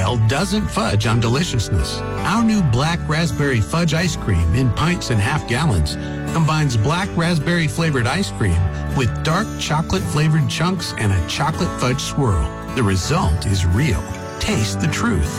style doesn't fudge on deliciousness. Our new black raspberry fudge ice cream in pints and half gallons combines black raspberry flavored ice cream with dark chocolate flavored chunks and a chocolate fudge swirl. The result is real. Taste the truth.